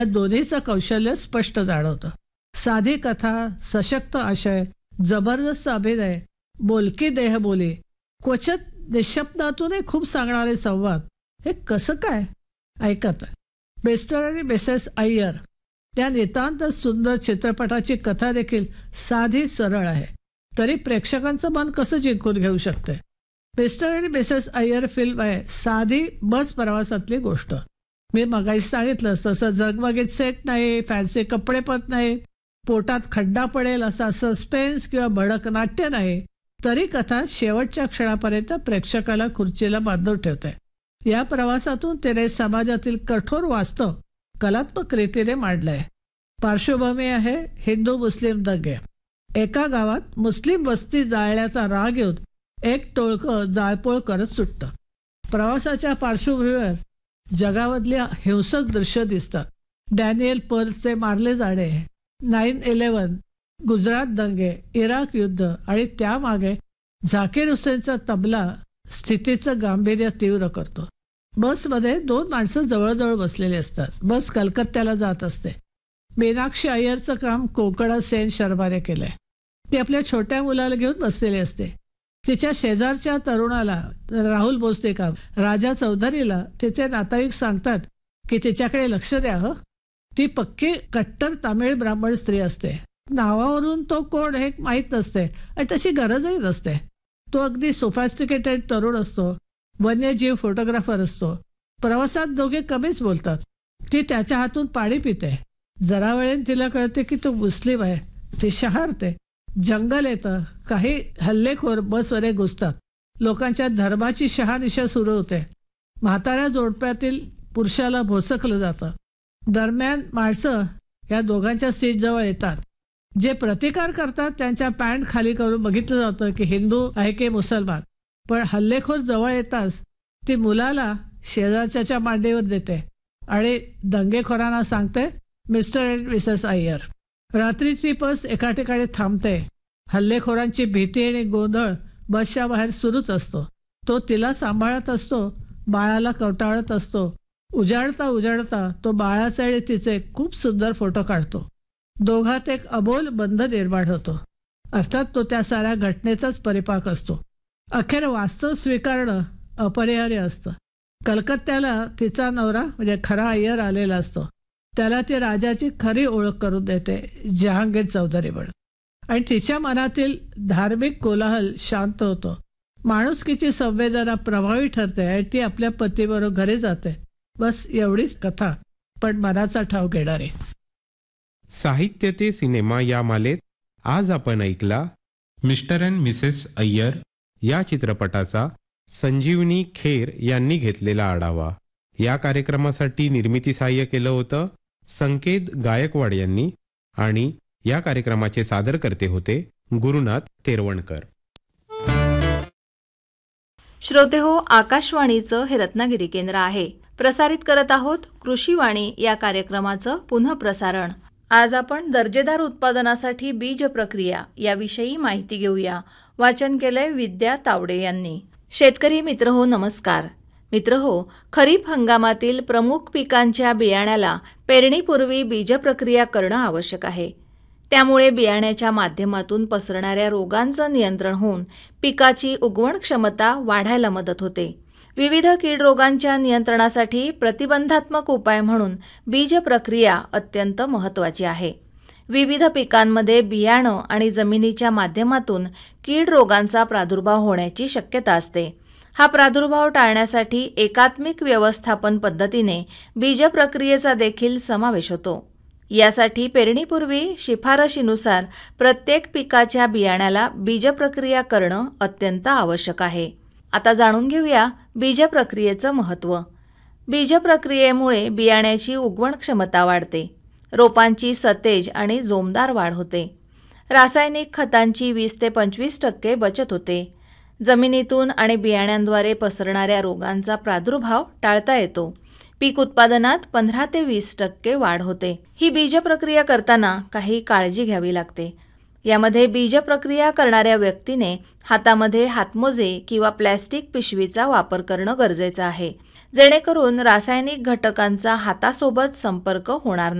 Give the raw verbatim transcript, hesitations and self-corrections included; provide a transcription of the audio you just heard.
या दोन्हीचं कौशल्य स्पष्ट जाणवतं. साधी कथा, सशक्त आशय, जबरदस्त अभिनय, बोलकी देहबोली, क्वचित निशब्दातूनही खूप सांगणारे संवाद, हे कसं काय? ऐकत मिस्टर आणि मिसेस अय्यर त्या नितांत सुंदर चित्रपटाची कथा देखील साधी सरळ आहे, तरी प्रेक्षकांचं मन कसं जिंकून घेऊ शकते. मिस्टर आणि मिसेस अय्यर फिल्म आहे साधी बस प्रवासातली गोष्ट. मी मगाशी सांगितलं तसं जगमगीत सेट नाही, फॅन्सी कपडे पण नाही, पोटात खड्डा पडेल असा सस्पेन्स किंवा भडक नाट्य नाही, तरी कथा शेवटच्या क्षणापर्यंत प्रेक्षकाला खुर्चीला बांधून ठेवते. या प्रवासातून तिने समाजातील कठोर वास्तव कलात्मक रीतीने मांडलंय. पार्श्वभूमी आहे हिंदू मुस्लिम दंगे. एका गावात मुस्लिम वस्ती जाळण्याचा राग येऊन एक टोळकं जाळपोळ करत सुटतं. प्रवासाच्या पार्श्वभूमीवर जगामधली हिंसक दृश्य दिसतात. डॅनियल पर्लचे मारले जाणे, नाईन इलेव्हन, गुजरात दंगे, इराक युद्ध आणि त्यामागे झाकीर हुसेनचा तबला स्थितीचं गांभीर्य तीव्र करतो. बसमध्ये दोन माणसं जवळजवळ बसलेली असतात. बस कलकत्त्याला जात असते. मीनाक्षी अय्यरचं काम कोकणा सेन शर्माने केलंय. ती आपल्या छोट्या मुलाला घेऊन बसलेली असते. तिच्या शेजारच्या तरुणाला, राहुल बोसलेकर, राजा चौधरीला तिचे नातेवाईक सांगतात की तिच्याकडे लक्ष द्या हं, ती पक्की कट्टर तामिळ ब्राह्मण स्त्री असते. नावावरून तो कोण हे माहीत नसते आणि तशी गरजही नसते. तो अगदी सोफॅस्टिकेटेड तरुण असतो, वन्यजीव फोटोग्राफर असतो. प्रवासात दोघे कमीच बोलतात. ती त्याच्या हातून पाणी पिते. जरा वेळेन तिला कळते की तो मुस्लिम आहे. ती शहारते. जंगल येतं. काही हल्लेखोर बसवर घुसतात. लोकांच्या धर्माची शहानिशा सुरू होते. म्हाताऱ्या जोडप्यातील पुरुषाला भोसकलं जातं. दरम्यान माणसं या दोघांच्या सीटजवळ येतात. जे प्रतिकार करतात त्यांच्या पॅन्ट खाली करून बघितलं जातं की हिंदू आहे की मुसलमान. पण हल्लेखोर जवळ येताच ती मुलाला शेजारच्या मांडीवर देते आणि दंगेखोरांना सांगते, मिस्टर अँड मिसेस अय्यर. रात्रीची बस एका ठिकाणी थांबते. हल्लेखोरांची भीती आणि गोंधळ बसच्या बाहेर सुरूच असतो. तो तिला सांभाळत असतो, बाळाला कवटाळत असतो. उजाडता उजाडता तो बाळाचे आणि तिचे खूप सुंदर फोटो काढतो. दोघात एक अबोल बंध निर्माण होतो. अर्थात तो त्या साऱ्या घटनेचाच परिपाक असतो. अखेर वास्तव स्वीकारणं अपरिहार्य असतं. कलकत्त्याला तिचा नवरा म्हणजे खरा अय्यर आलेला असतो. त्याला ती राजाची खरी ओळख करून देते, जहांगीर चौधरी म्हणून. आणि तिच्या मनातील धार्मिक कोलाहल शांत होतो. माणुसकीची संवेदना प्रभावी ठरते आणि ती आपल्या पतीबरोबर घरी जाते. बस एवढीच कथा, पण मनाचा ठाव घेणारे. साहित्य ते सिनेमा या मालेत आज आपण ऐकला मिस्टर अँड मिसेस अय्यर या चित्रपटाचा संजीवनी खेर यांनी घेतलेला आढावा. या कार्यक्रमासाठी निर्मिती सहाय्य केलं होतं संकेत गायकवाड यांनी आणि या कार्यक्रमाचे सादरकर्ते होते गुरुनाथ तेरवणकर. श्रोते हो, आकाशवाणीचं हे रत्नागिरी केंद्र आहे. प्रसारित करत आहोत कृषीवाणी या कार्यक्रमाचं पुनः प्रसारण. आज आपण दर्जेदार उत्पादनासाठी बीज प्रक्रिया याविषयी माहिती घेऊया. वाचन केलंय विद्या तावडे यांनी. शेतकरी मित्र हो, नमस्कार. मित्र हो, खरीप हंगामातील प्रमुख पिकांच्या बियाण्याला पेरणीपूर्वी बीजप्रक्रिया करणं आवश्यक आहे. त्यामुळे बियाण्याच्या माध्यमातून पसरणाऱ्या रोगांचं नियंत्रण होऊन पिकाची उगवण क्षमता वाढायला मदत होते. विविध कीड रोगांच्या नियंत्रणासाठी प्रतिबंधात्मक उपाय म्हणून बीज प्रक्रिया अत्यंत महत्त्वाची आहे. विविध पिकांमध्ये बियाणं आणि जमिनीच्या माध्यमातून कीड रोगांचा प्रादुर्भाव होण्याची शक्यता असते. हा प्रादुर्भाव टाळण्यासाठी एकात्मिक व्यवस्थापन पद्धतीने बीज प्रक्रियेचा देखील समावेश होतो. यासाठी पेरणीपूर्वी शिफारशीनुसार प्रत्येक पिकाच्या बियाण्याला बीजप्रक्रिया करणं अत्यंत आवश्यक आहे. आता जाणून घेऊया बीजप्रक्रियेचं महत्त्व. बीजप्रक्रियेमुळे बियाण्याची उगवण क्षमता वाढते. रोपांची सतेज आणि जोमदार वाढ होते. रासायनिक खतांची वीस ते पंचवीस टक्के बचत होते. जमिनीतून आणि बियाण्यांद्वारे पसरणाऱ्या रोगांचा प्रादुर्भाव टाळता येतो. पीक उत्पादनात पंधरा ते वीस टक्के वाढ होते. ही बीजप्रक्रिया करताना काही काळजी घ्यावी लागते. यामध्ये बीजप्रक्रिया करणाऱ्या व्यक्तीने हातामध्ये हातमोजे किंवा प्लॅस्टिक पिशवीचा वापर करणं गरजेचं आहे. जेणेकरून रासायनिक घटकांचा हातासोबत संपर्क होणार नाही.